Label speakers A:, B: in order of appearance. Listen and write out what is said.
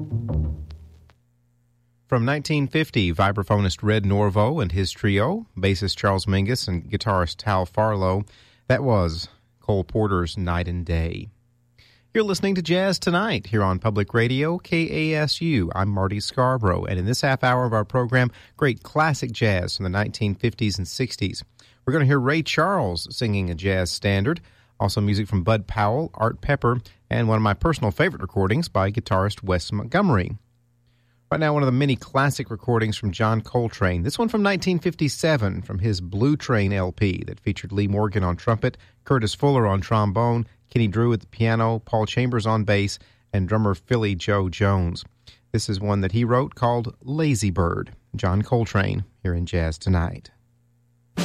A: From 1950, vibraphonist Red Norvo and his trio, bassist Charles Mingus and guitarist Tal Farlow, that was Cole Porter's Night and Day. You're listening to Jazz Tonight here on Public Radio, KASU. I'm Marty Scarborough, and in this half hour of our program, great classic jazz from the 1950s and 60s. We're going to hear Ray Charles singing a jazz standard, also music from Bud Powell, Art Pepper, and one of my personal favorite recordings by guitarist Wes Montgomery. Right now, one of the many classic recordings from John Coltrane. This one from 1957 from his Blue Train LP that featured Lee Morgan on trumpet, Curtis Fuller on trombone, Kenny Drew at the piano, Paul Chambers on bass, and drummer Philly Joe Jones. This is one that he wrote called Lazy Bird. John Coltrane here in Jazz Tonight.